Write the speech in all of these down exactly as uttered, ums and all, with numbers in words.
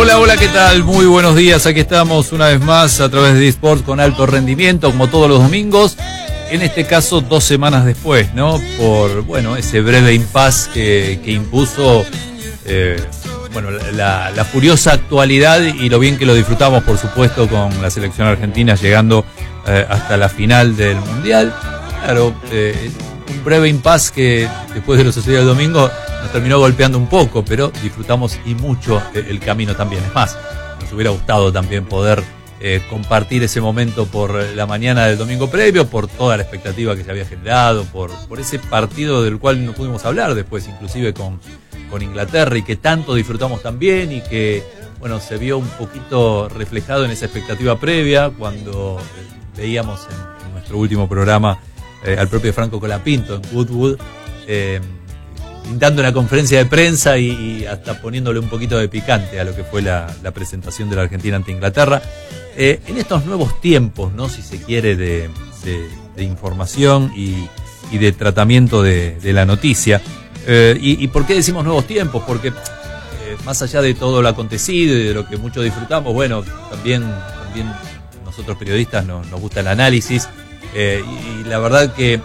Hola, hola, ¿qué tal? Muy buenos días, aquí estamos una vez más a través de eSports con alto rendimiento, como todos los domingos, en este caso dos semanas después, ¿no? Por, bueno, ese breve impasse que, que impuso, eh, bueno, la, la furiosa actualidad y lo bien que lo disfrutamos, por supuesto, con la selección argentina llegando eh, hasta la final del Mundial. Claro, eh, un breve impasse que después de lo sucedido el domingo nos terminó golpeando un poco, pero disfrutamos y mucho el camino también. Es más, nos hubiera gustado también poder eh, compartir ese momento por la mañana del domingo previo, por toda la expectativa que se había generado, por, por ese partido del cual no pudimos hablar después, inclusive con, con Inglaterra, y que tanto disfrutamos también y que, bueno, se vio un poquito reflejado en esa expectativa previa cuando eh, veíamos en, en nuestro último programa eh, al propio Franco Colapinto en Woodwood, eh, dando una conferencia de prensa y, y hasta poniéndole un poquito de picante a lo que fue la, la presentación de la Argentina ante Inglaterra. Eh, en estos nuevos tiempos, ¿no? Si se quiere, de, de, de información y, y de tratamiento de, de la noticia. Eh, y, ¿Y por qué decimos nuevos tiempos? Porque eh, más allá de todo lo acontecido y de lo que muchos disfrutamos, bueno, también, también nosotros periodistas nos, nos gusta el análisis. Eh, y, y la verdad que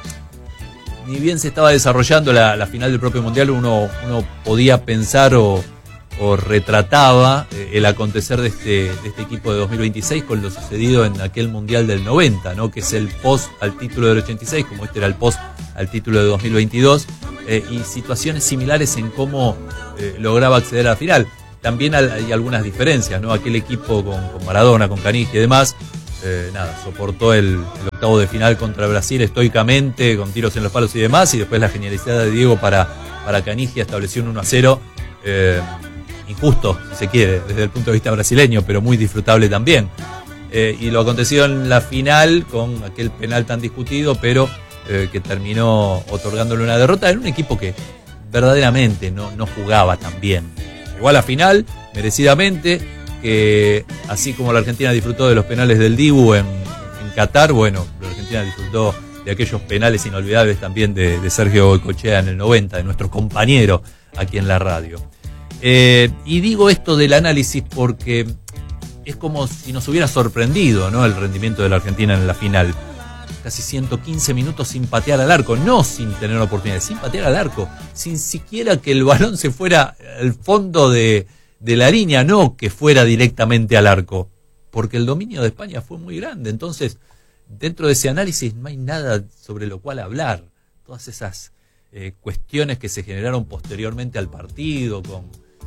ni bien se estaba desarrollando la, la final del propio Mundial, uno, uno podía pensar o, o retrataba eh, el acontecer de este, de este equipo de dos mil veintiséis con lo sucedido en aquel Mundial del noventa, ¿no? Que es el post al título del ochenta y seis, como este era el post al título de dos mil veintidós, eh, y situaciones similares en cómo eh, lograba acceder a la final. También hay algunas diferencias, ¿no? Aquel equipo con, con Maradona, con Canigia y demás, Eh, nada, soportó el, el octavo de final contra Brasil estoicamente, con tiros en los palos y demás, y después la genialidad de Diego para, para Canigia estableció un uno a cero, eh, injusto, si se quiere, desde el punto de vista brasileño, pero muy disfrutable también. Eh, y lo acontecido en la final, con aquel penal tan discutido, pero eh, que terminó otorgándole una derrota en un equipo que verdaderamente no, no jugaba tan bien. Llegó a la final, merecidamente, que así como la Argentina disfrutó de los penales del Dibu en, en Qatar, bueno, la Argentina disfrutó de aquellos penales inolvidables también de, de Sergio Goycochea en el noventa, de nuestro compañero aquí en la radio. Eh, y digo esto del análisis porque es como si nos hubiera sorprendido, ¿no?, el rendimiento de la Argentina en la final. Casi ciento quince minutos sin patear al arco, no sin tener oportunidades, sin patear al arco, sin siquiera que el balón se fuera al fondo de... de la línea, no que fuera directamente al arco, porque el dominio de España fue muy grande. Entonces, dentro de ese análisis no hay nada sobre lo cual hablar. Todas esas eh, cuestiones que se generaron posteriormente al partido, con,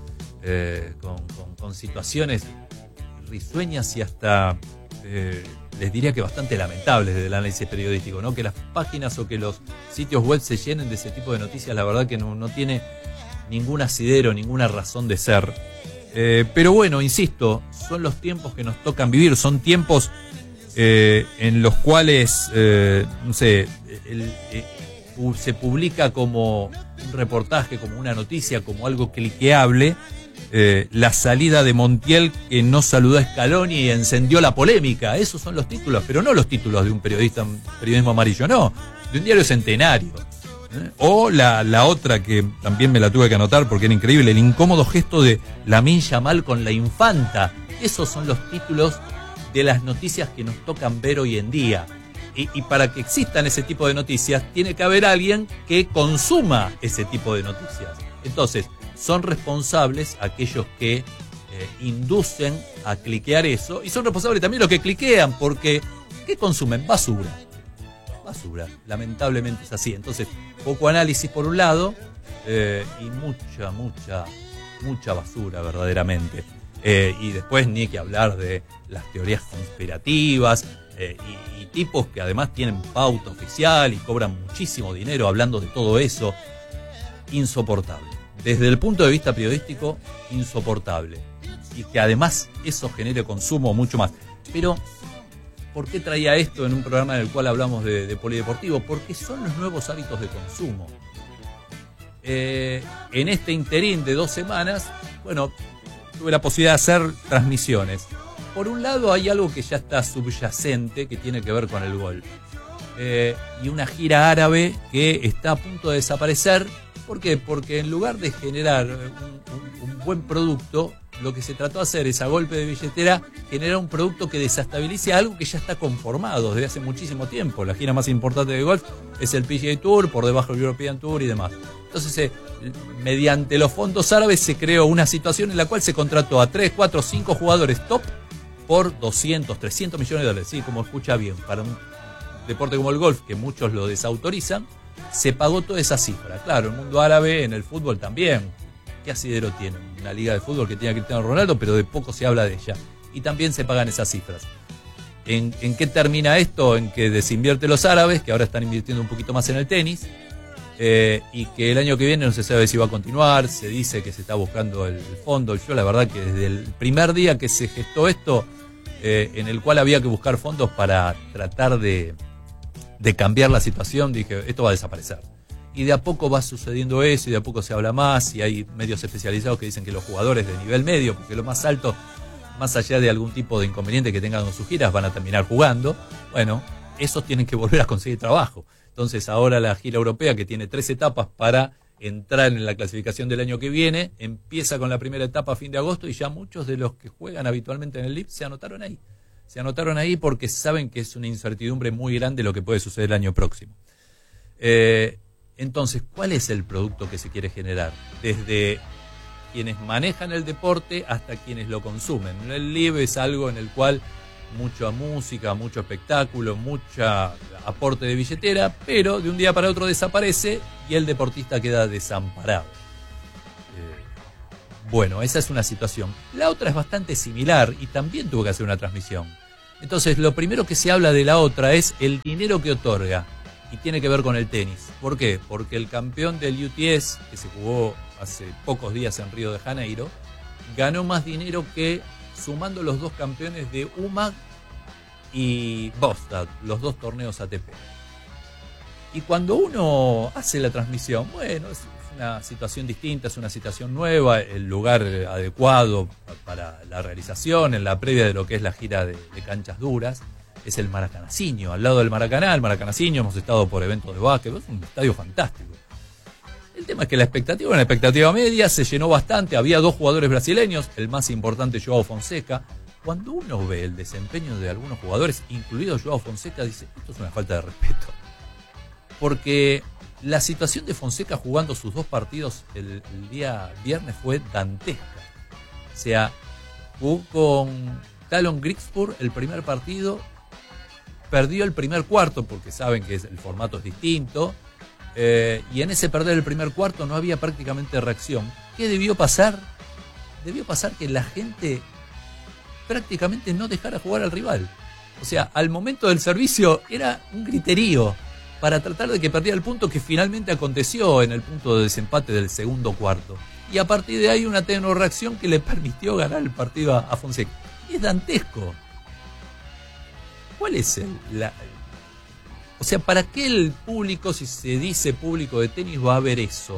eh, con, con, con situaciones risueñas y hasta, eh, les diría que bastante lamentables desde el análisis periodístico, ¿no? Que las páginas o que los sitios web se llenen de ese tipo de noticias, la verdad que no, no tiene ningún asidero, ninguna razón de ser. Eh, pero bueno, insisto, son los tiempos que nos tocan vivir, son tiempos eh, en los cuales, eh, no sé, el, eh, se publica como un reportaje, como una noticia, como algo cliqueable, eh, la salida de Montiel que no saludó a Scaloni y encendió la polémica. Esos son los títulos, pero no los títulos de un periodista, un periodismo amarillo, no, de un diario centenario. O la, la otra que también me la tuve que anotar porque era increíble, el incómodo gesto de Lamine Yamal con la infanta. Esos son los títulos de las noticias que nos tocan ver hoy en día. Y, y para que existan ese tipo de noticias, tiene que haber alguien que consuma ese tipo de noticias. Entonces, son responsables aquellos que eh, inducen a cliquear eso, y son responsables también los que cliquean, porque ¿qué consumen? Basura. Basura, lamentablemente es así. Entonces, poco análisis por un lado, eh, y mucha, mucha, mucha basura verdaderamente. Eh, y después ni que hablar de las teorías conspirativas, eh, y, y tipos que además tienen pauta oficial y cobran muchísimo dinero hablando de todo eso. Insoportable. Desde el punto de vista periodístico, insoportable. Y que además eso genere consumo mucho más. Pero ¿por qué traía esto en un programa en el cual hablamos de, de polideportivo? Porque son los nuevos hábitos de consumo. Eh, en este interín de dos semanas, bueno, tuve la posibilidad de hacer transmisiones. Por un lado hay algo que ya está subyacente, que tiene que ver con el golf. Eh, y una gira árabe que está a punto de desaparecer. ¿Por qué? Porque en lugar de generar un, un, un buen producto, lo que se trató de hacer es, a golpe de billetera, generar un producto que desestabilice algo que ya está conformado desde hace muchísimo tiempo. La gira más importante de golf es el P G A Tour, por debajo el European Tour y demás. Entonces, eh, mediante los fondos árabes se creó una situación en la cual se contrató a tres, cuatro, cinco jugadores top por doscientos, trescientos millones de dólares. Sí, como escucha bien, para un deporte como el golf, que muchos lo desautorizan, se pagó toda esa cifra. Claro, el mundo árabe, en el fútbol también. ¿Qué asidero tiene? Una liga de fútbol que tiene a Cristiano Ronaldo, pero de poco se habla de ella. Y también se pagan esas cifras. ¿En, en qué termina esto? En que desinvierte los árabes, que ahora están invirtiendo un poquito más en el tenis, eh, y que el año que viene no se sabe si va a continuar. Se dice que se está buscando el fondo. Yo la verdad que desde el primer día que se gestó esto, eh, en el cual había que buscar fondos para tratar de, de cambiar la situación, dije, esto va a desaparecer. Y de a poco va sucediendo eso, y de a poco se habla más, y hay medios especializados que dicen que los jugadores de nivel medio, porque lo más alto, más allá de algún tipo de inconveniente que tengan con sus giras, van a terminar jugando. Bueno, esos tienen que volver a conseguir trabajo. Entonces ahora la gira europea, que tiene tres etapas para entrar en la clasificación del año que viene, empieza con la primera etapa a fin de agosto, y ya muchos de los que juegan habitualmente en el L I P se anotaron ahí. Se anotaron ahí porque saben que es una incertidumbre muy grande lo que puede suceder el año próximo. Eh... Entonces, ¿cuál es el producto que se quiere generar? Desde quienes manejan el deporte hasta quienes lo consumen. El live es algo en el cual mucha música, mucho espectáculo, mucho aporte de billetera, pero de un día para otro desaparece y el deportista queda desamparado. Eh, bueno, esa es una situación. La otra es bastante similar y también tuvo que hacer una transmisión. Entonces, lo primero que se habla de la otra es el dinero que otorga. Y tiene que ver con el tenis. ¿Por qué? Porque el campeón del U T S, que se jugó hace pocos días en Río de Janeiro, ganó más dinero que sumando los dos campeones de U M A G y Bostad, los dos torneos A T P. Y cuando uno hace la transmisión, bueno, es una situación distinta, es una situación nueva, el lugar adecuado para la realización, en la previa de lo que es la gira de, de canchas duras, es el Maracanacinho, al lado del Maracaná, el Maracanacinho, hemos estado por eventos de básquet, es un estadio fantástico. El tema es que la expectativa era una expectativa media, se llenó bastante, había dos jugadores brasileños, el más importante Joao Fonseca. Cuando uno ve el desempeño de algunos jugadores, incluido Joao Fonseca, dice, esto es una falta de respeto. Porque la situación de Fonseca jugando sus dos partidos el, el día viernes fue dantesca. O sea, jugó con Talon Grigspur el primer partido, perdió el primer cuarto porque saben que el formato es distinto, eh, y en ese perder el primer cuarto no había prácticamente reacción. ¿Qué debió pasar? Debió pasar que la gente prácticamente no dejara jugar al rival. O sea, al momento del servicio era un griterío para tratar de que perdiera el punto, que finalmente aconteció en el punto de desempate del segundo cuarto. Y a partir de ahí una tecno-reacción que le permitió ganar el partido a, a Fonseca. Y es dantesco. ¿Cuál es el, la, o sea, para qué el público, si se dice público de tenis, va a ver eso?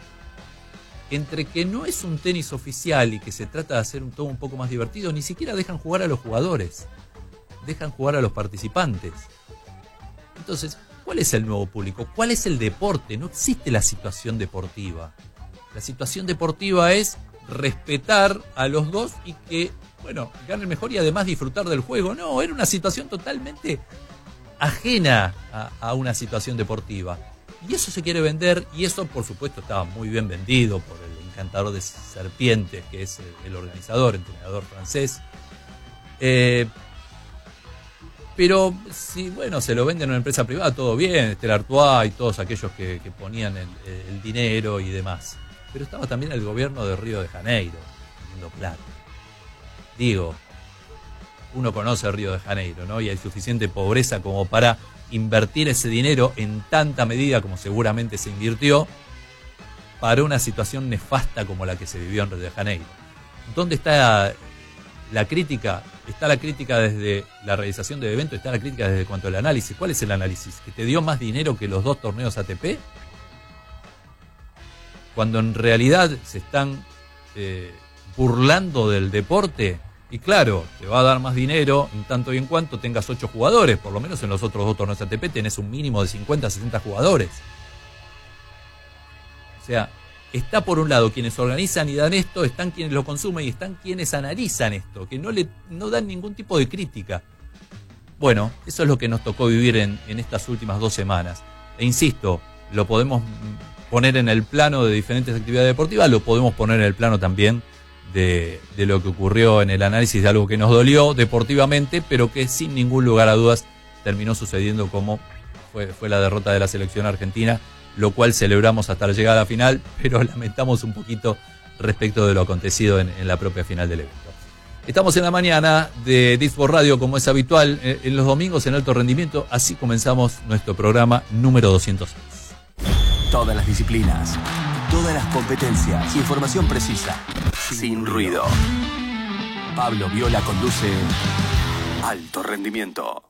Entre que no es un tenis oficial y que se trata de hacer un todo un poco más divertido, ni siquiera dejan jugar a los jugadores, dejan jugar a los participantes. Entonces, ¿cuál es el nuevo público? ¿Cuál es el deporte? No existe la situación deportiva. La situación deportiva es respetar a los dos y que, bueno, gane el mejor y además disfrutar del juego. No, era una situación totalmente ajena a, a una situación deportiva. Y eso se quiere vender, y eso por supuesto estaba muy bien vendido por el encantador de serpientes, que es el, el organizador, entrenador francés. Eh, pero si, bueno, se lo venden a una empresa privada, todo bien, Stella Artois y todos aquellos que, que ponían el, el dinero y demás. Pero estaba también el gobierno de Río de Janeiro, poniendo plata. Digo, uno conoce Río de Janeiro, ¿no? Y hay suficiente pobreza como para invertir ese dinero en tanta medida como seguramente se invirtió para una situación nefasta como la que se vivió en Río de Janeiro. ¿Dónde está la crítica? Está la crítica desde la realización del evento, está la crítica desde cuanto al análisis. ¿Cuál es el análisis? ¿Que te dio más dinero que los dos torneos A T P? Cuando en realidad se están eh, burlando del deporte. Y claro, te va a dar más dinero en tanto y en cuanto tengas ocho jugadores. Por lo menos en los otros dos torneos A T P tenés un mínimo de cincuenta a sesenta jugadores. O sea, está por un lado quienes organizan y dan esto, están quienes lo consumen y están quienes analizan esto, que no le no dan ningún tipo de crítica. Bueno, eso es lo que nos tocó vivir en, en estas últimas dos semanas. E insisto, lo podemos poner en el plano de diferentes actividades deportivas, lo podemos poner en el plano también de, de lo que ocurrió en el análisis de algo que nos dolió deportivamente, pero que sin ningún lugar a dudas terminó sucediendo como fue, fue la derrota de la selección argentina, lo cual celebramos hasta la llegada a la final, pero lamentamos un poquito respecto de lo acontecido en, en la propia final del evento. Estamos en la mañana de Disport Radio, como es habitual, en, en los domingos en alto rendimiento, así comenzamos nuestro programa número doscientos seis. Todas las disciplinas, todas las competencias, información precisa, sin ruido. Pablo Viola conduce Alto Rendimiento.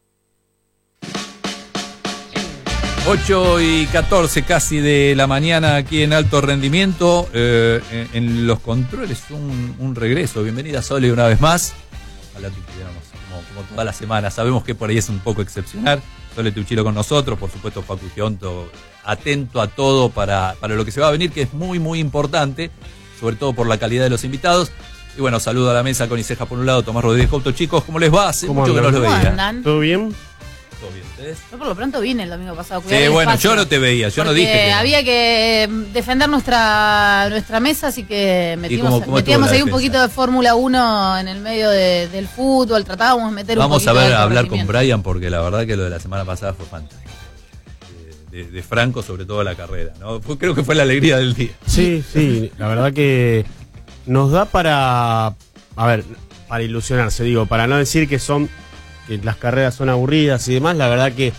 ocho y catorce casi de la mañana aquí en Alto Rendimiento, eh, en, en los controles un, un regreso. Bienvenida Sole una vez más. Ojalá te pudiéramos, como, como toda la semana. Sabemos que por ahí es un poco excepcional. Sole Tuchilo con nosotros, por supuesto Facu Gionto, atento a todo para, para lo que se va a venir, que es muy muy importante, sobre todo por la calidad de los invitados. Y bueno, saludo a la mesa con Iseja por un lado, Tomás Rodríguez Couto. Chicos, ¿cómo les va? Hace mucho que no los veía. Andan? ¿Todo bien? ¿Todo bien ustedes? Yo por lo pronto vine el domingo pasado. Sí, bueno, yo no te veía, yo no dije que no. Había que defender nuestra nuestra mesa, así que metimos, cómo- cómo metíamos estuvo la ahí un defensa? poquito de Fórmula uno en el medio de- del fútbol, tratábamos de meter Vamos un a poquito ver de a hablar con rendimiento. Brian, porque la verdad que lo de la semana pasada fue fantástico. De, de- de Franco, sobre todo la carrera, ¿no? Fue- creo que fue la alegría del día. Sí, sí, la verdad que nos da para, a ver, para ilusionarse, digo, para no decir que son, que las carreras son aburridas y demás, la verdad que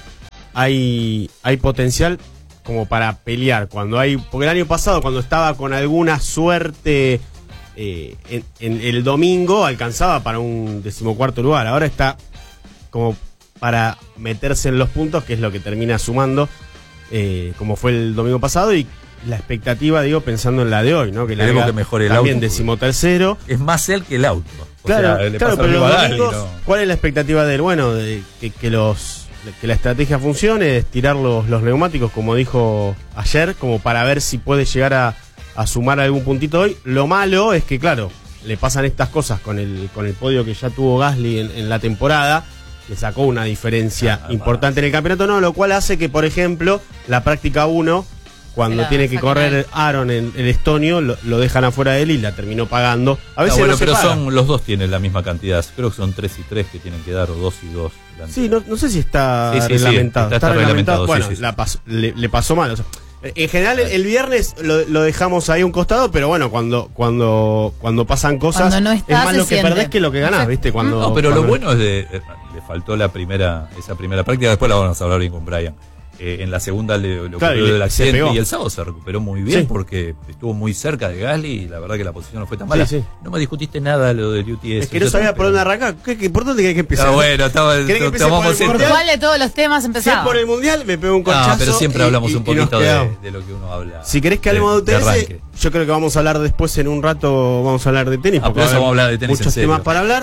hay, hay potencial como para pelear. Cuando hay, porque el año pasado cuando estaba con alguna suerte eh, en, en el domingo alcanzaba para un decimocuarto lugar, ahora está como para meterse en los puntos, que es lo que termina sumando, eh, como fue el domingo pasado, y la expectativa, digo, pensando en la de hoy, ¿no? Que Queremos larga que mejore el también auto, decimotercero. Es más él que el auto. O Claro, sea, le claro, pasa pero lo mismo los a Gasly, domingos, ¿no? ¿cuál es la expectativa de él? Bueno, de que, que los que la estrategia funcione, es tirar los, los neumáticos, como dijo ayer, como para ver si puede llegar a, a sumar algún puntito hoy. Lo malo es que, claro, le pasan estas cosas con el con el podio que ya tuvo Gasly en, en la temporada, le sacó una diferencia Ah, importante en el campeonato, no, lo cual hace que, por ejemplo, la práctica uno, cuando La tiene que sacan correr ahí. Aaron en el estonio, lo, lo dejan afuera de él y la terminó pagando. A Ah, veces bueno, no se pero paga. son los dos tienen la misma cantidad. Creo que son tres y tres que tienen que dar, o dos y dos. Sí, no, no sé si está Sí, sí, sí, reglamentado. está- está reglamentado, sí, Bueno, sí, sí. la pas- le, le pasó mal. O sea, en general, el, el viernes lo, lo dejamos ahí a un costado, pero bueno, cuando cuando cuando pasan cosas, Cuando no está, es más se lo que siente. perdés que lo que ganás, Exacto. ¿viste? Cuando, No, pero lo cuando- bueno es de. eh, Le faltó la primera, esa primera práctica, después la vamos a hablar bien con Brian. Eh, en la segunda le, le Claro, ocurrió y le- del se accidente pegó. y el sábado se recuperó muy bien Sí. porque estuvo muy cerca de Gasly y la verdad que la posición no fue tan mala. Sí, sí. No me discutiste nada lo del U T S. Es que no Yo sabía tampoco, por dónde pero- arrancar. ¿Qué, qué, ¿Por dónde hay que empezar? Ah, bueno, estaba, ¿Querés que empiece tomamos por el esto. ¿Por mundial? cuál de todos los temas Si es empezamos? por el mundial, me pego un No, conchazo. pero siempre y- hablamos y- un y nos poquito de, quedamos. de lo que uno habla. Si querés que hablemos de U T S, arranque. yo creo que vamos a hablar después en un rato, vamos a hablar de tenis. Ah, porque por eso va a haber vamos a hablar de tenis en muchos serio. temas para hablar.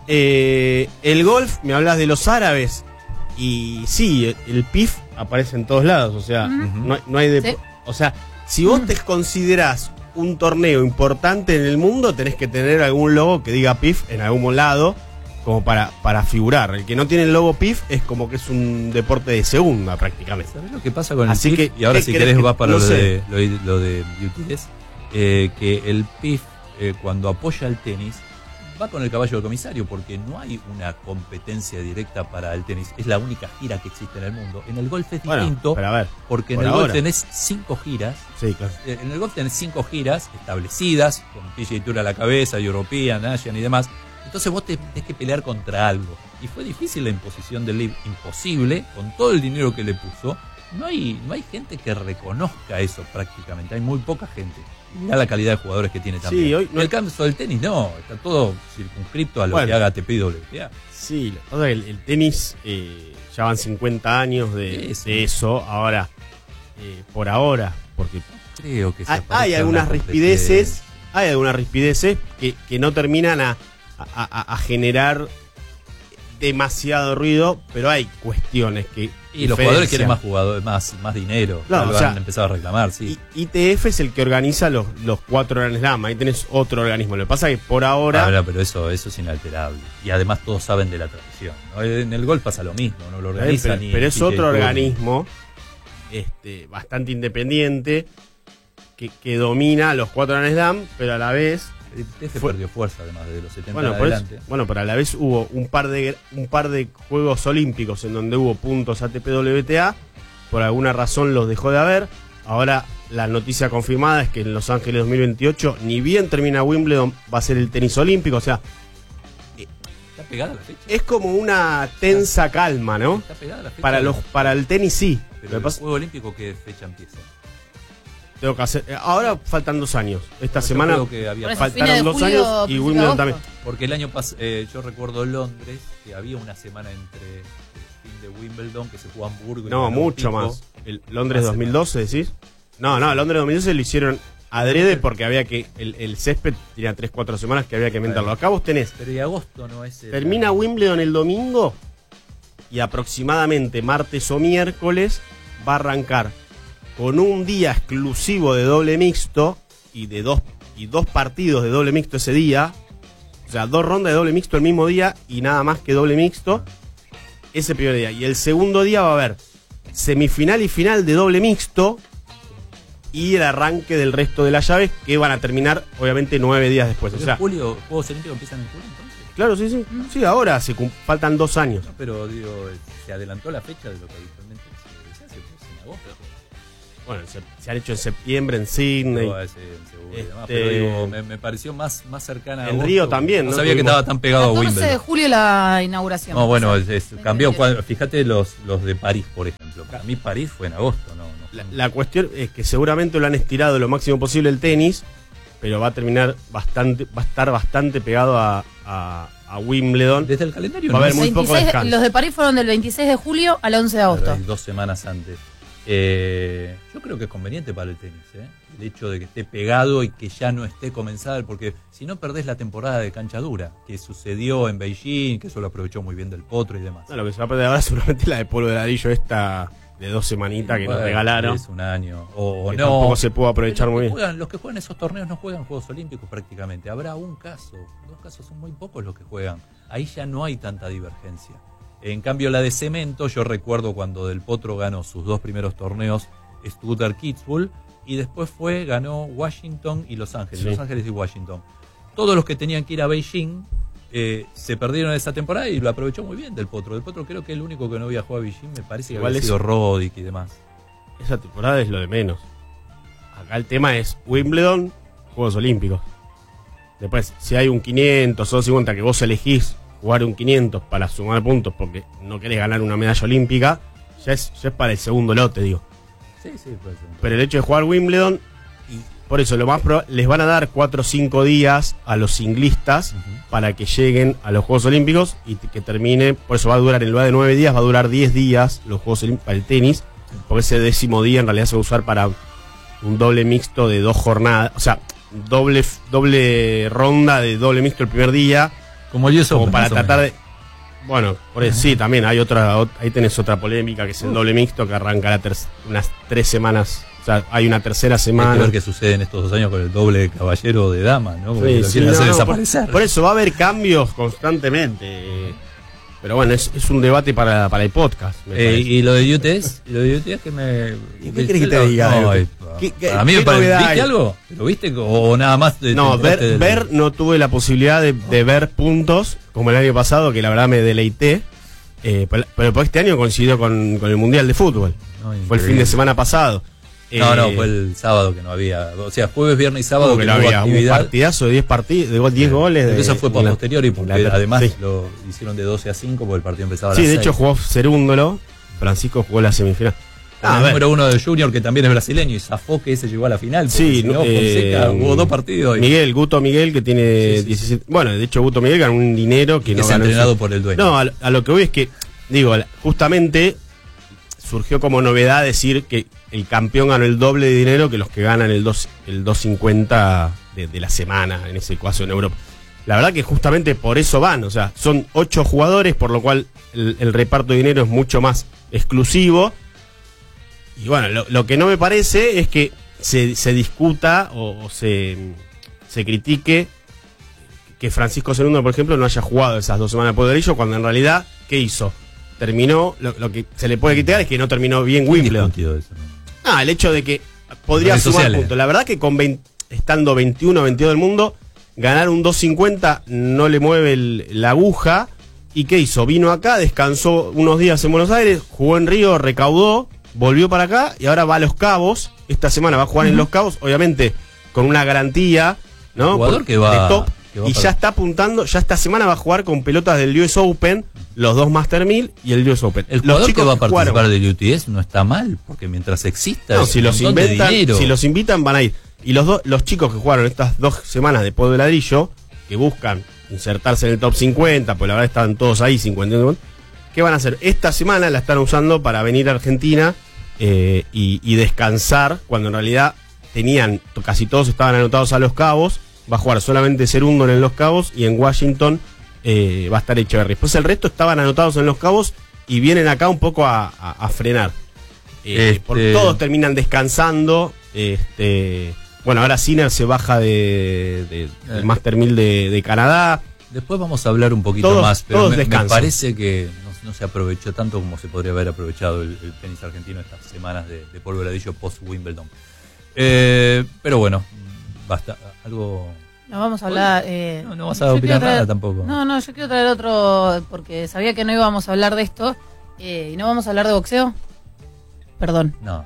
Eh, el golf, me hablas de los árabes. Y sí, el, el P I F aparece en todos lados. O sea, no, hay- no hay de. Sí. O sea, si vos te considerás un torneo importante en el mundo, tenés que tener algún logo que diga P I F en algún lado, como para, para figurar. El que no tiene el logo P I F es como que es un deporte de segunda prácticamente. ¿Sabés lo que pasa con Así el P I F? que, Y ahora ¿qué si querés querés que- vas para no lo, sé. de, lo, de- lo de U T S. Eh, que el P I F, eh, cuando apoya el tenis, va con el caballo del comisario, porque no hay una competencia directa para el tenis. Es la única gira que existe en el mundo. En el golf es Bueno, distinto, pero a ver. porque en por el ahora. golf tenés cinco giras. Sí, claro. Eh, En el golf tenés cinco giras establecidas, con P G A Tour a la cabeza, European, Asian y demás. Entonces vos te tenés que pelear contra algo. Y fue difícil la imposición del L I V, imposible, con todo el dinero que le puso. No hay, no hay gente que reconozca eso prácticamente, hay muy poca gente. Y mirá la calidad de jugadores que tiene también. Sí, hoy no- El caso del tenis no, está todo circunscripto a lo Bueno. que haga A T P y W T A. Sí, la cosa es que el, el tenis eh, ya van cincuenta años de, Eso. de eso. Ahora, eh, por ahora, porque Creo que se hay, aparece hay una algunas competencia. rispideces, hay algunas rispideces que, que no terminan a, a- a- a generar demasiado ruido, pero hay cuestiones que... Y los jugadores quieren más jugadores, más, más dinero. No, lo o sea, han empezado a reclamar, sí. I T F es el que organiza los, los cuatro Grand Slam. Ahí tenés otro organismo. Lo que pasa es que por ahora... ahora pero eso, eso es inalterable. Y además todos saben de la tradición, ¿no? En el golf pasa lo mismo, no lo organiza pero, ni... pero es P G A otro Tour. organismo este, bastante independiente que, que domina los cuatro Grand Slam, pero a la vez... El T F fue- perdió fuerza además de los setenta Bueno, en por eso- adelante. bueno, pero a la vez hubo un par de un par de Juegos Olímpicos en donde hubo puntos A T P W T A, por alguna razón los dejó de haber. Ahora la noticia confirmada es que en Los Ángeles dos mil veintiocho, ni bien termina Wimbledon, va a ser el tenis olímpico, o sea, ¿Está pegada la fecha? es como una tensa calma, ¿no? ¿Está pegada la fecha? Para los para el tenis sí. Lo Pero que el pasa- Juego Olímpico, ¿qué fecha empieza? tengo que hacer, ahora faltan dos años. Esta Yo semana creo que había Por eso, falta- fines de faltaron dos julio, años y principio de Wimbledon agosto. también. Porque el año pasado, eh, yo recuerdo Londres, que había una semana entre el fin de Wimbledon, que se jugó Hamburgo. y No, ganó mucho Pico. más. El Londres Hace dos mil doce, ¿decís? No, no, Londres dos mil doce lo hicieron adrede porque había que. El, el césped tenía tres cuatro semanas que había que inventarlo. Acá vos tenés. Pero y agosto no es el- Termina Wimbledon el domingo y aproximadamente martes o miércoles va a arrancar con un día exclusivo de doble mixto y de dos y dos partidos de doble mixto ese día. O sea, dos rondas de doble mixto el mismo día y nada más que doble mixto ese primer día. Y el segundo día va a haber semifinal y final de doble mixto y el arranque del resto de las llaves que van a terminar obviamente nueve días después. O Pero sea, en julio, Juegos Olímpicos empiezan en julio entonces. claro, sí, sí. Sí, ahora se cum- faltan dos años. No, pero digo, se adelantó la fecha de lo que habitualmente se, se hace pues, en agosto. Bueno, se, se han hecho en septiembre en Sydney. Todo ese- en Seúl y demás, Este- pero digo, me, me pareció más, más cercana a En agosto. Río también, No ¿no? sabía que Tuvimos- estaba tan pegado a catorce de Wimbledon. julio la inauguración. No, bueno, es- es- cambió. veintiocho. cuando- Fíjate los, los de París, por ejemplo. Para mí París fue en agosto, no, no. La, la cuestión es que seguramente lo han estirado lo máximo posible el tenis, pero va a terminar bastante, va a estar bastante pegado a, a, a Wimbledon. Desde el calendario Va a no haber es- muy poco veintiséis descanso. los de París fueron del veintiséis de julio al once de Claro, agosto. hay dos semanas antes. Eh, yo creo que es conveniente para el tenis, ¿eh? El hecho de que esté pegado y que ya no esté comenzado, porque si no perdés la temporada de cancha dura, que sucedió en Beijing, que eso lo aprovechó muy bien del Potro y demás. No, lo que se va a perder ahora seguramente es la de polvo de ladrillo esta de dos semanitas que nos Bueno, regalaron. Es un año. O, o Que no. tampoco se pudo aprovechar Los muy que bien. juegan- los que juegan esos torneos no juegan Juegos Olímpicos prácticamente. Habrá un caso, dos casos, son muy pocos los que juegan. Ahí ya no hay tanta divergencia. En cambio, la de cemento, yo recuerdo cuando Del Potro ganó sus dos primeros torneos, Stuttgart Kitzbühel, y después fue, ganó Washington y Los Ángeles. Sí. Los Ángeles y Washington. Todos los que tenían que ir a Beijing eh, se perdieron esa temporada y lo aprovechó muy bien Del Potro. Del Potro creo que el único que no viajó a Beijing me parece que Igual había es- sido Roddick y demás. Esa temporada es lo de menos. Acá el tema es Wimbledon, Juegos Olímpicos. Después, si hay un quinientos o cincuenta que vos elegís jugar un quinientos para sumar puntos porque no querés ganar una medalla olímpica, ya es, ya es para el segundo lote, digo. Sí, sí, pues, Pero el hecho de jugar Wimbledon, y por eso lo más proba- les van a dar cuatro o cinco días a los singlistas Ujú. para que lleguen a los Juegos Olímpicos y t- que termine, por eso va a durar, en lugar de nueve días, va a durar diez días los Juegos Olímpicos para el tenis, porque ese décimo día en realidad se va a usar para un doble mixto de dos jornadas, o sea, doble, doble ronda de doble mixto el primer día, Como el U S como Open, para más o tratar menos. de... Bueno, por eso sí, también hay otra, ot- ahí tenés otra polémica que es el doble mixto que arranca la ter- unas tres semanas, o sea, hay una tercera Hay que semana. ver qué sucede en estos dos años con el doble de caballero de dama, ¿no? Porque Sí, lo sí, quieren no, hacer no, desaparecer. Por, por eso va a haber cambios constantemente. Pero bueno, es, es un debate para, para el podcast. me Eh, parece. y lo de U T S, y lo de U T S que me. ¿Y qué querés que te diga de No, U T S? eh, ¿Qué- qué- a mí me qué parece. novedad ¿Viste hay? algo? ¿Lo viste? ¿O nada más? te- No, te ver, enteraste del- ver no tuve la posibilidad de, de ver puntos como el año pasado, que la verdad me deleité. Eh, pero, pero por este año coincidió con, con el Mundial de Fútbol. No, Fue el increíble. fin de semana pasado. No, no, Eh, fue el sábado que no había. O sea, jueves, viernes y sábado como que, que no no hubo había un actividad. partidazo de diez partidos, de diez goles. Pero de- eso fue por en la- posterior y porque en la- además sí. lo hicieron de doce a cinco porque el partido empezaba a Sí, las de hecho seis. jugó Cerúndolo. Francisco jugó la semifinal. Ah, Ah, a el ver. número uno de Junior, que también es brasileño, y zafó que ese llegó a la final. porque Sí, si no, eh, Fonseca hubo dos partidos. y- Miguel, Guto Miguel, que tiene Sí, sí, diecisiete. Bueno, de hecho, Guto Miguel ganó un dinero que que no es ganó. en entrenado su- por el dueño. No, a, a lo que voy es que, digo, justamente surgió como novedad decir que el campeón ganó el doble de dinero que los que ganan el dos el dos cincuenta de, de la semana, en ese caso en Europa. la verdad que justamente por eso van, o sea, son ocho jugadores, por lo cual el, el reparto de dinero es mucho más exclusivo. Y bueno, lo, lo que no me parece es que se, se discuta o, o se, se critique que Francisco Segundo, por ejemplo, no haya jugado esas dos semanas de Poderillo, cuando en realidad, ¿qué hizo? Terminó, lo, lo que se le puede criticar es que no terminó bien Wimbledon. Eso, ¿no? Ah, el hecho de que podría sumar puntos. La verdad que con veinte, estando veintiuno, veintidós del mundo, ganar un dos cincuenta no le mueve el, la aguja. ¿Y qué hizo? Vino acá, descansó unos días en Buenos Aires, jugó en Río, recaudó, volvió para acá y ahora va a Los Cabos. Esta semana va a jugar uh-huh. en Los Cabos, obviamente con una garantía, ¿no? Jugador Por, que va, de top. que va y para... ya está apuntando, ya esta semana va a jugar con pelotas del U S Open, los dos Master mil y el U S Open. El jugador los chicos que va a participar jugaron, del U T S no está mal, porque mientras exista no, si los inventan, si los invitan van a ir. Y los dos, los chicos que jugaron estas dos semanas de polvo de ladrillo, que buscan insertarse en el top cincuenta, pues la verdad están todos ahí, cincuenta, ¿qué van a hacer? Esta semana la están usando para venir a Argentina eh, y, y descansar, cuando en realidad tenían, casi todos estaban anotados a Los Cabos. Va a jugar solamente Cerúndolo en Los Cabos y en Washington eh, va a estar Echeverry. Después el resto estaban anotados en Los Cabos y vienen acá un poco a, a, a frenar. Eh, este... Porque todos terminan descansando. Este, bueno, ahora Sinner se baja de, de, del Master mil de, de Canadá. Después vamos a hablar un poquito todos, más, pero todos me, me parece que no, no se aprovechó tanto como se podría haber aprovechado el, el tenis argentino estas semanas de, de polvo de ladrillo post-Wimbledon. Eh, pero bueno, basta. Algo... No vamos a hablar... Eh, no, no vas a opinar traer, nada tampoco. No, no, yo quiero traer otro, porque sabía que no íbamos a hablar de esto. Eh, ¿Y no vamos a hablar de boxeo? Perdón. No,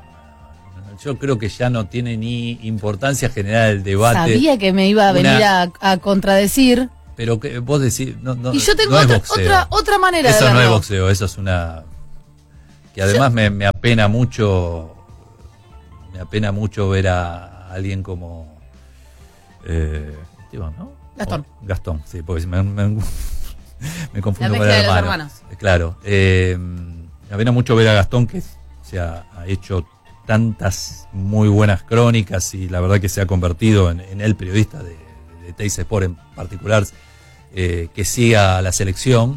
yo creo que ya no tiene ni importancia generar el debate. Sabía que me iba a venir Una... a, a contradecir. Pero que vos decís... No, no, y yo tengo no otra, es otra, otra manera eso de verlo. Eso no es boxeo, eso es una... Que además yo... me, me apena mucho... Me apena mucho ver a alguien como... Eh, Esteban, ¿no? Gastón. Oh, Gastón, sí, porque me, me, me confundo la con el de hermano. Los hermanos. Claro, eh, me apena mucho ver a Gastón, que se ha, ha hecho tantas muy buenas crónicas y la verdad que se ha convertido en, en el periodista de, de Teis Sport en particular, eh, que siga a la selección.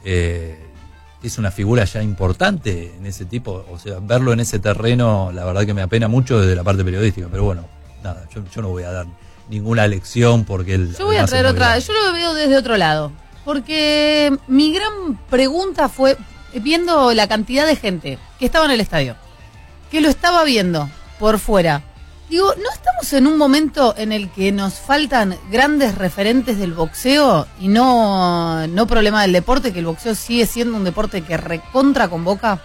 Eh, es una figura ya importante en ese tipo, o sea, verlo en ese terreno, la verdad que me apena mucho desde la parte periodística, pero bueno, nada, yo, yo no voy a dar ninguna lección porque él... Yo voy a traer otra, bien. Yo lo veo desde otro lado, porque mi gran pregunta fue, viendo la cantidad de gente que estaba en el estadio, que lo estaba viendo por fuera, digo, ¿no estamos en un momento en el que nos faltan grandes referentes del boxeo y no, no problema del deporte, que el boxeo sigue siendo un deporte que recontra convoca?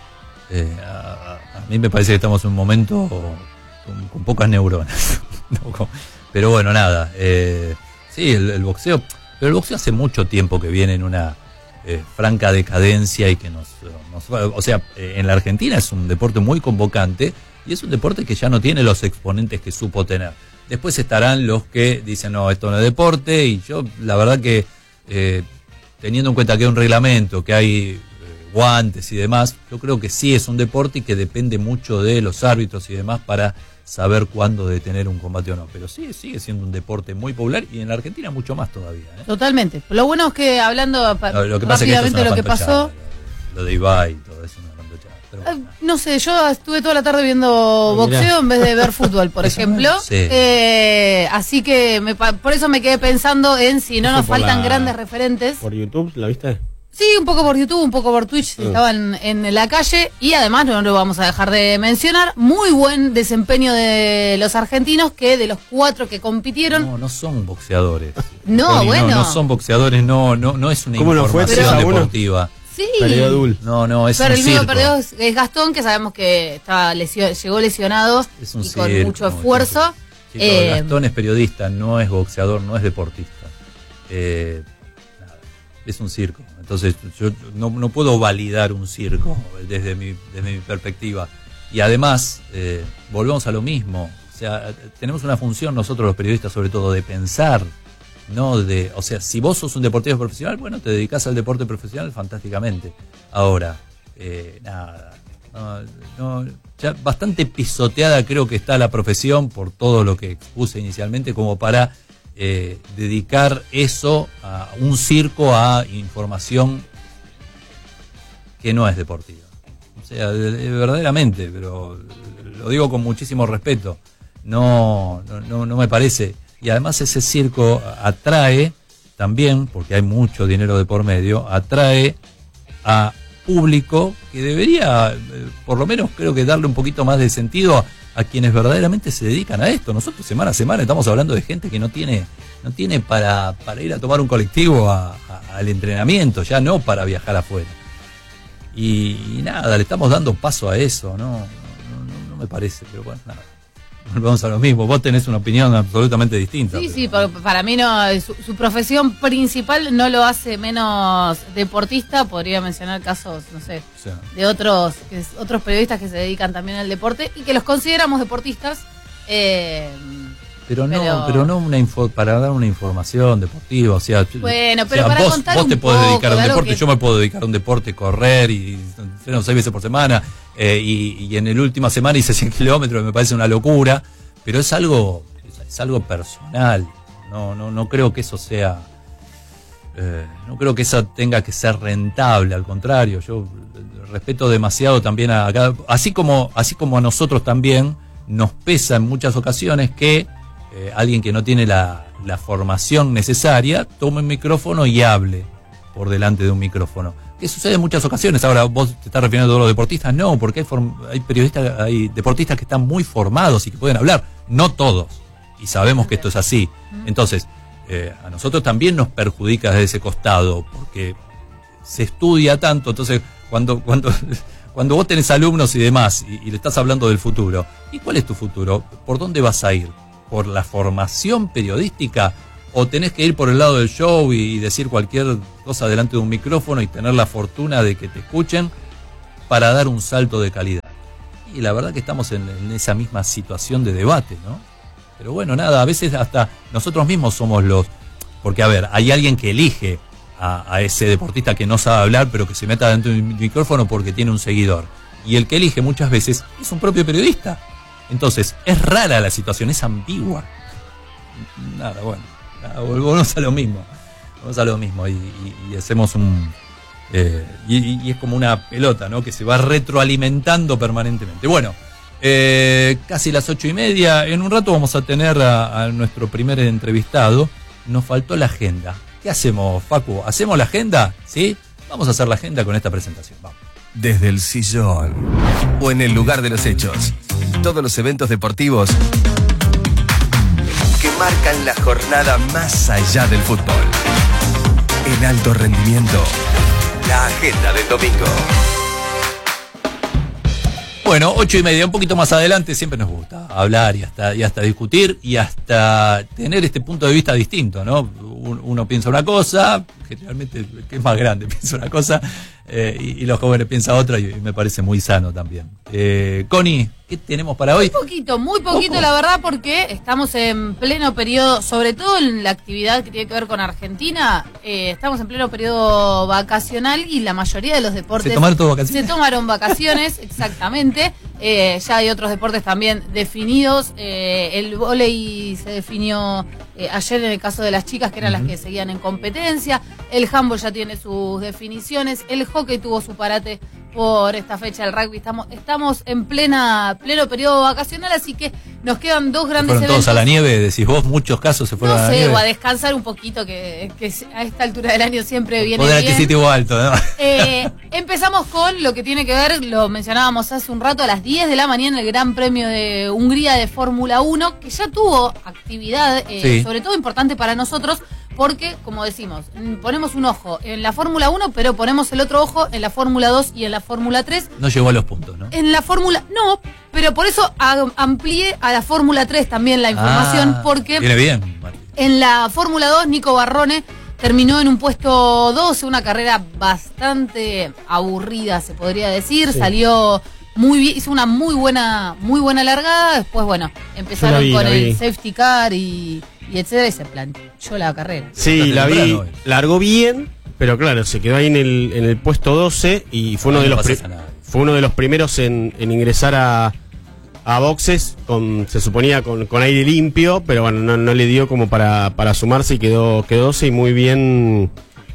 Eh, a, a mí me parece que estamos en un momento con, con pocas neuronas. no, con, pero bueno, nada. Eh, sí, el, el boxeo, pero el boxeo hace mucho tiempo que viene en una eh, franca decadencia y que nos, nos... O sea, eh, en la Argentina es un deporte muy convocante. Y es un deporte que ya no tiene los exponentes que supo tener. Después estarán los que dicen, no, esto no es deporte. Y yo, la verdad que, eh, teniendo en cuenta que hay un reglamento, que hay eh, guantes y demás, yo creo que sí es un deporte y que depende mucho de los árbitros y demás para saber cuándo detener un combate o no. Pero sí, sigue siendo un deporte muy popular y en la Argentina mucho más todavía, ¿eh? Totalmente. Lo bueno es que, hablando pa- no, lo que rápidamente de lo que pasó... Lo, lo de Ibai y todo eso. Pero bueno. No sé, yo estuve toda la tarde viendo boxeo Mirá. en vez de ver fútbol, por ejemplo. Sí. Eh, así que me, por eso me quedé pensando en si no nos faltan la, grandes referentes. ¿Por YouTube la viste? Sí, un poco por YouTube, un poco por Twitch. Uh. Estaban en la calle. Y además, no lo vamos a dejar de mencionar, muy buen desempeño de los argentinos, que de los cuatro que compitieron... No, no son boxeadores. No, Tony, bueno. No, no son boxeadores, no, no, no es una información no deportiva. Sí. Perdió Dul. No, no, es Pero un el mío circo. perdió es Gastón, que sabemos que estaba lesio, llegó lesionado es un y circo, con mucho esfuerzo. Chicos, eh, Gastón es periodista, no es boxeador, no es deportista. Eh, nada, es un circo. Entonces yo no, no puedo validar un circo desde mi, desde mi perspectiva. Y además, eh, volvemos a lo mismo. O sea, tenemos una función nosotros los periodistas sobre todo de pensar. No de, o sea, si vos sos un deportista profesional, bueno, te dedicás al deporte profesional fantásticamente. Ahora, eh, nada, no, no, ya bastante pisoteada creo que está la profesión por todo lo que expuse inicialmente, como para eh, dedicar eso a un circo, a información que no es deportiva. O sea, de, de, verdaderamente, pero lo digo con muchísimo respeto. No, no, no me parece. Y además ese circo atrae también, porque hay mucho dinero de por medio, atrae a público que debería, por lo menos creo que darle un poquito más de sentido a, a quienes verdaderamente se dedican a esto. Nosotros semana a semana estamos hablando de gente que no tiene, no tiene para, para ir a tomar un colectivo a, a, al entrenamiento, ya no para viajar afuera. Y, y nada, le estamos dando paso a eso, ¿no? No, no, no me parece, pero bueno, nada. Volvemos a lo mismo, vos tenés una opinión absolutamente distinta. Sí, pero... sí, para, para mí no, su, su profesión principal no lo hace menos deportista. Podría mencionar casos, no sé, sí. de otros que, otros periodistas que se dedican también al deporte y que los consideramos deportistas. Eh, pero no, pero, pero no una info, para dar una información deportiva, o sea, bueno, pero o sea, para vos, contar vos te un podés poco dedicar a un de algo deporte, que... yo me puedo dedicar a un deporte, correr y entreno seis veces por semana eh, y, y en la última semana hice cien kilómetros, me parece una locura. Pero es algo, es algo personal. No, no, no creo que eso sea, eh, no creo que eso tenga que ser rentable. Al contrario, yo respeto demasiado también a cada, así como, así como a nosotros también nos pesa en muchas ocasiones que eh, alguien que no tiene la, la formación necesaria tome un micrófono y hable por delante de un micrófono. ¿Qué sucede en muchas ocasiones? Ahora, vos te estás refiriendo a todos los deportistas. No, porque hay, form- hay periodistas, hay deportistas que están muy formados y que pueden hablar. No todos. Y sabemos que esto es así. Entonces, eh, a nosotros también nos perjudica desde ese costado, porque se estudia tanto. Entonces, cuando, cuando, cuando vos tenés alumnos y demás, y, y le estás hablando del futuro, ¿y cuál es tu futuro? ¿Por dónde vas a ir? ¿Por la formación periodística? ¿O tenés que ir por el lado del show y, y decir cualquier cosa delante de un micrófono y tener la fortuna de que te escuchen para dar un salto de calidad? Y la verdad que estamos en, en esa misma situación de debate, ¿no? Pero bueno, nada, a veces hasta nosotros mismos somos los... Porque, a ver, hay alguien que elige a, a ese deportista que no sabe hablar, pero que se meta dentro del micrófono porque tiene un seguidor. Y el que elige muchas veces es un propio periodista. Entonces, es rara la situación, es ambigua. Nada, bueno. Volvemos a lo mismo, volvemos a lo mismo y, y, y hacemos un eh, y, y es como una pelota, ¿no? Que se va retroalimentando permanentemente. Bueno, eh, casi las ocho y media. En un rato vamos a tener a, a nuestro primer entrevistado. Nos faltó la agenda. ¿Qué hacemos, Facu? ¿Hacemos la agenda? ¿Sí? Vamos a hacer la agenda con esta presentación. Vamos. Desde el sillón o en el lugar de los hechos, todos los eventos deportivos que marcan la jornada más allá del fútbol. En alto rendimiento, la agenda del domingo. Bueno, ocho y media, un poquito más adelante, siempre nos gusta hablar y hasta, y hasta discutir y hasta tener este punto de vista distinto, ¿no? Uno piensa una cosa, generalmente el que es más grande piensa una cosa, eh, y, y los jóvenes piensan otra, y, y me parece muy sano también. Eh, Connie, ¿qué tenemos para hoy? Muy poquito, muy poquito, ¿Poco? La verdad, porque estamos en pleno periodo, sobre todo en la actividad que tiene que ver con Argentina, eh, estamos en pleno periodo vacacional y la mayoría de los deportes... ¿Se tomaron todo vacaciones? Se tomaron vacaciones, exactamente. Eh, ya hay otros deportes también definidos. Eh, el vóley se definió eh, ayer en el caso de las chicas, que eran uh-huh. las que seguían en competencia. El handball ya tiene sus definiciones. El hockey tuvo su parate por esta fecha. El rugby estamos estamos en plena pleno periodo vacacional, así que nos quedan dos grandes ¿Fueron eventos. todos a la nieve? Decís vos, muchos casos se fueron no a la sé, nieve. o a descansar un poquito, que, que a esta altura del año siempre viene Poder bien. adquisitivo alto, ¿no? Eh, empezamos con lo que tiene que ver, lo mencionábamos hace un rato, a las diez de la mañana el Gran Premio de Hungría de Fórmula uno, que ya tuvo actividad, eh, Sí. sobre todo importante para nosotros, porque, como decimos, ponemos un ojo en la Fórmula uno, pero ponemos el otro ojo en la Fórmula dos y en la Fórmula tres. No llegó a los puntos, ¿no? En la Fórmula, no, pero por eso a- amplié a la Fórmula tres también la información, Ah, porque viene bien, Martín. en la Fórmula dos Nico Barrone terminó en un puesto doce, una carrera bastante aburrida, se podría decir, Sí. salió muy bien, hizo una muy buena, muy buena largada, después bueno, empezaron Yo la vi, con la el vi. safety car y, y etcétera, y se planchó la carrera. Sí, Está la vi, temprano hoy. largó bien, pero claro, se quedó ahí en el, en el puesto doce y fue uno Ahí de no los pasa pri- nada. fue uno de los primeros en, en ingresar a, a boxes, con, se suponía con, con aire limpio, pero bueno, no, no le dio como para, para sumarse y quedó quedó y muy bien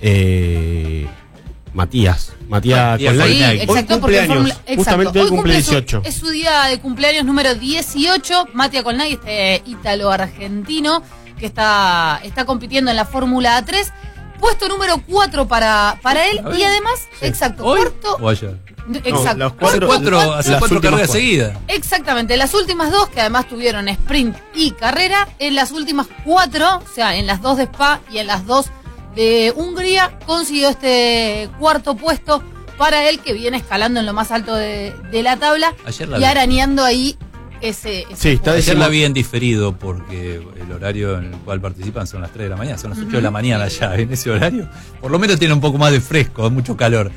eh, Matías. Matías Matías Colnay. Sí, Hoy exacto, porque cumpleaños, Fórmula- exacto. justamente hoy cumple su- dieciocho. es su día de cumpleaños número dieciocho. Matías Colnay, este ítalo-argentino que está, está compitiendo en la Fórmula tres. Puesto número cuatro para, para él A ver. y además, exacto, ¿Hoy cuarto. o ayer? Exacto. los Hace Cuatro- cuatro, hace las cuatro últimas carreras cuatro. seguidas. Exactamente, las últimas dos, que además tuvieron sprint y carrera, en las últimas cuatro, o sea, en las dos de Spa y en las dos de Hungría, consiguió este cuarto puesto para él, que viene escalando en lo más alto de, de la tabla Ayer la y vi. arañando ahí ese... ese Sí, está puesto. Ayer decimo- la vi en diferido porque el horario en el cual participan son las tres de la mañana, son las ocho de la mañana ya en ese horario. Por lo menos tiene un poco más de fresco, mucho calor.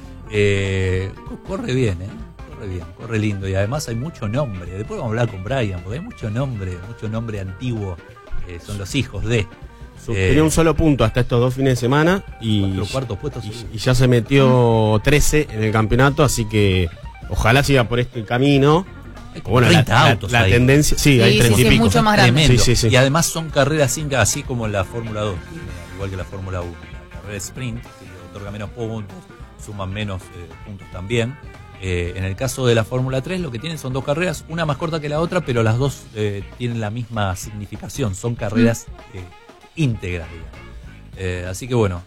Eh, corre bien, ¿eh? Corre bien, corre lindo y además hay mucho nombre. Después vamos a hablar con Brian porque hay mucho nombre, mucho nombre antiguo. Eh, son los hijos de. Su- Eh, Tenía un solo punto hasta estos dos fines de semana y, Cuatro cuartos puestos y, seguidos. y ya se metió trece en el campeonato, así que ojalá siga por este camino. Hay como Bueno, la, treinta la- autos la ahí. tendencia, sí, Sí, hay sí, treinta sí, y es pico. mucho más grande. Tremendo. Sí, sí, sí. Y además son carreras sin, así como en la Fórmula dos, igual que la Fórmula uno. La carrera sprint, que otorga menos puntos, suman menos eh, puntos también. Eh, en el caso de la Fórmula tres, lo que tienen son dos carreras, una más corta que la otra, pero las dos eh, tienen la misma significación. Son carreras eh, íntegras, digamos. Eh, así que bueno,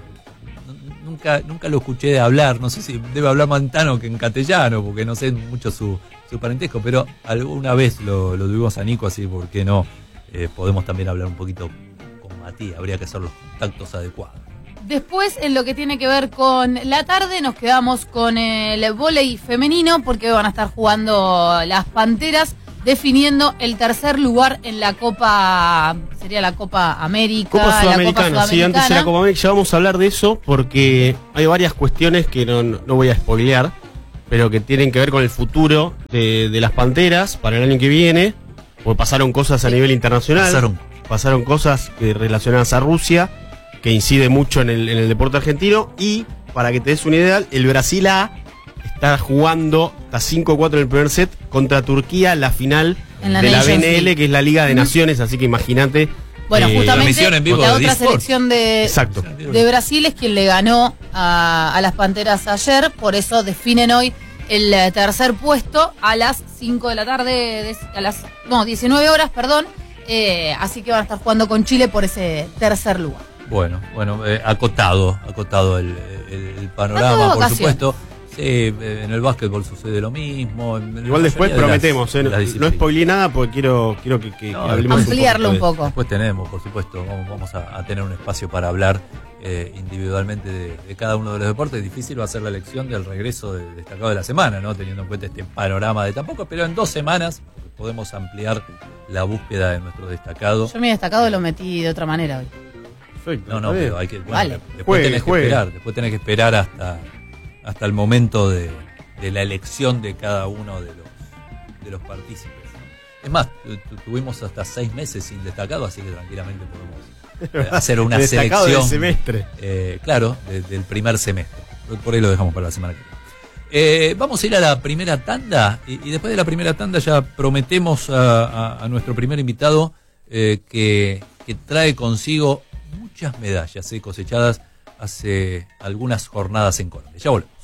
eh, n- nunca nunca lo escuché hablar, no sé si debe hablar mantano que en castellano, porque no sé mucho su, su parentesco, pero alguna vez lo, lo tuvimos a Nico, así por qué no eh, podemos también hablar un poquito con Matías, habría que hacer los contactos adecuados. Después, en lo que tiene que ver con la tarde, nos quedamos con el vóley femenino, porque van a estar jugando las Panteras, definiendo el tercer lugar en la Copa, sería la Copa América. Copa la Sudamericana, Copa sí, antes de la Copa América, ya vamos a hablar de eso porque hay varias cuestiones que no, no voy a spoilear, pero que tienen que ver con el futuro de, de las Panteras para el año que viene, porque pasaron cosas a nivel internacional, Pasaron. pasaron cosas que relacionadas a Rusia, que incide mucho en el, en el deporte argentino, y para que te des una idea, el Brasil A está jugando hasta cinco a cuatro en el primer set contra Turquía, la final En la de la Nations B N L, League. que es la Liga de Ujú. Naciones, así que imagínate. Bueno, eh, justamente transmisión en vivo la de otra eSports. selección de, Exacto. de Brasil es quien le ganó a, a las Panteras ayer, por eso definen hoy el eh, tercer puesto a las cinco de la tarde, de- a las no, diecinueve horas, perdón, eh, así que van a estar jugando con Chile por ese tercer lugar. Bueno, bueno, eh, acotado, acotado el, el- el panorama, Ando de por vacaciones. supuesto. Sí, eh, en el básquetbol sucede lo mismo. en la Igual después mayoría de las- prometemos, eh, de las no, no disciplinas. spoileé nada porque quiero, quiero que, que- No, que hablemos ampliarlo un después- poco. Después tenemos, por supuesto, vamos, vamos a, a tener un espacio para hablar eh, individualmente de, de cada uno de los deportes. Difícil va a ser la elección del regreso del destacado de la semana, ¿no? Teniendo en cuenta este panorama de tampoco, pero en dos semanas podemos ampliar la búsqueda de nuestro destacado. Yo mi destacado lo metí de otra manera hoy. Perfecto, No, no, está bien. pero hay que. Bueno, Vale. Después Juegue, tenés juegue. que esperar, después tenés que esperar hasta, hasta el momento de, de la elección de cada uno de los, de los partícipes. Es más, tu- tu- tuvimos hasta seis meses sin destacado, así que tranquilamente podemos eh, hacer una El destacado selección. del semestre. eh, claro, de- del primer semestre. Por- Por ahí lo dejamos para la semana que viene. Eh, vamos a ir a la primera tanda y, y después de la primera tanda ya prometemos a, a- a nuestro primer invitado eh, que, que trae consigo muchas medallas eh, cosechadas hace algunas jornadas en Colombia. Ya volvemos.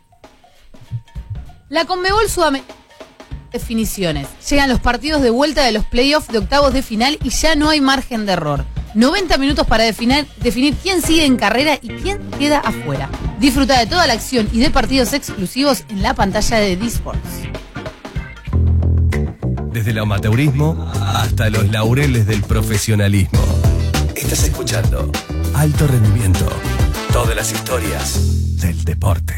La Conmebol Sudamericana. Definiciones. Llegan los partidos de vuelta de los playoffs de octavos de final y ya no hay margen de error. noventa minutos para definir, definir quién sigue en carrera y quién queda afuera. Disfruta de toda la acción y de partidos exclusivos en la pantalla de D-Sports. Desde el amateurismo hasta los laureles del profesionalismo. Estás escuchando Alto Rendimiento. Todas las historias del deporte.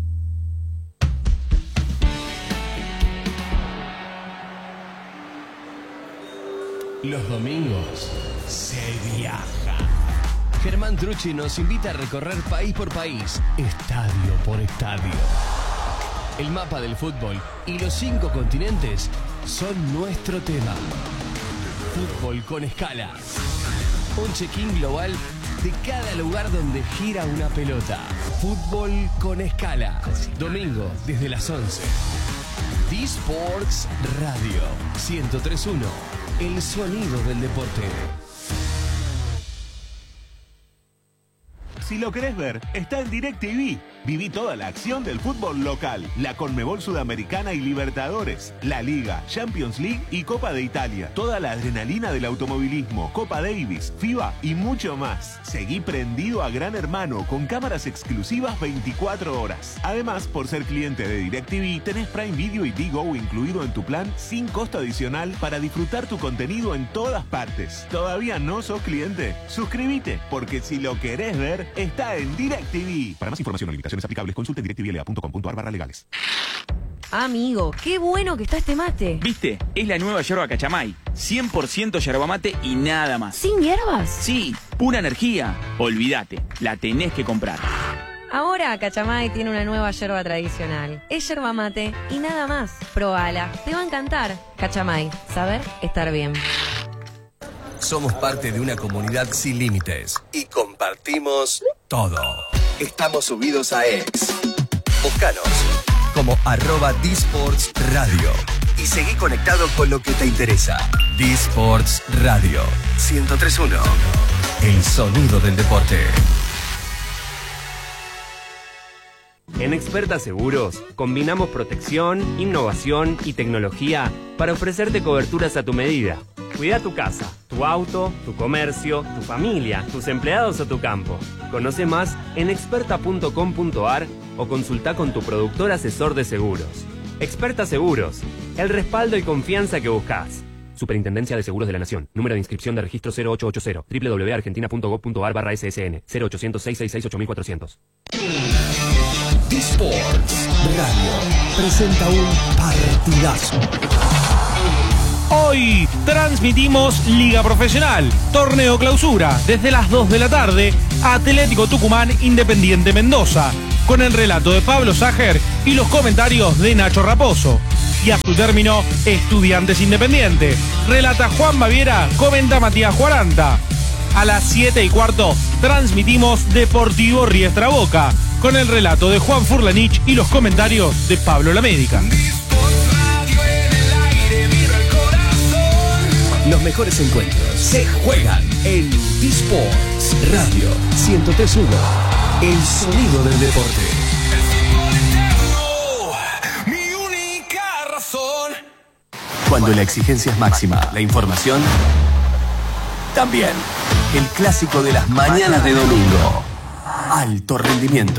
Los domingos se viaja. Germán Trucci nos invita a recorrer país por país, estadio por estadio. El mapa del fútbol y los cinco continentes son nuestro tema. Fútbol con escala. Un check-in global de cada lugar donde gira una pelota. Fútbol con escala. Domingo desde las once. D-Sports Radio ciento tres punto uno, el sonido del deporte. Si lo querés ver, está en DirecTV. Viví toda la acción del fútbol local, la Conmebol Sudamericana y Libertadores, la Liga, Champions League y Copa de Italia. Toda la adrenalina del automovilismo, Copa Davis, FIBA y mucho más. Seguí prendido a Gran Hermano con cámaras exclusivas veinticuatro horas. Además, por ser cliente de DirecTV, tenés Prime Video y Digo incluido en tu plan sin costo adicional para disfrutar tu contenido en todas partes. ¿Todavía no sos cliente? Suscríbete, porque si lo querés ver, está en DirecTV. Para más información o limitaciones aplicables, consulte directvla punto com punto ar barra legales. Amigo, qué bueno que está este mate. ¿Viste? Es la nueva yerba Cachamay. cien por ciento yerba mate y nada más. ¿Sin hierbas? Sí, pura energía. Olvídate, la tenés que comprar. Ahora Cachamay tiene una nueva yerba tradicional. Es yerba mate y nada más. Probala, te va a encantar. Cachamay, saber estar bien. Somos parte de una comunidad sin límites y compartimos todo. Estamos subidos a X. Búscanos como arroba D-Sports Radio y seguí conectado con lo que te interesa. D-Sports Radio ciento tres punto uno, el sonido del deporte. En Experta Seguros combinamos protección, innovación y tecnología para ofrecerte coberturas a tu medida. Cuida tu casa, tu auto, tu comercio, tu familia, tus empleados o tu campo. Conoce más en experta punto com punto ar o consulta con tu productor asesor de seguros. Experta Seguros, el respaldo y confianza que buscas. Superintendencia de Seguros de la Nación. Número de inscripción de registro cero ocho ocho cero. doble u doble u doble u punto argentina punto gob punto ar barra S S N. cero ochocientos, seiscientos sesenta y seis, ocho mil cuatrocientos. D-Sports Radio presenta un partidazo. Hoy transmitimos Liga Profesional, Torneo Clausura, desde las dos de la tarde, Atlético Tucumán Independiente Mendoza, con el relato de Pablo Sager y los comentarios de Nacho Raposo. Y a su término, Estudiantes Independiente. Relata Juan Baviera, comenta Matías Cuaranta. A las siete y cuarto transmitimos Deportivo Riestra Boca, con el relato de Juan Furlanich y los comentarios de Pablo Lamérica. Los mejores encuentros se juegan en D-Sports Radio ciento tres punto uno, el sonido del deporte. Mi única razón. Cuando la exigencia es máxima, la información también. El clásico de las mañanas de domingo. Alto rendimiento.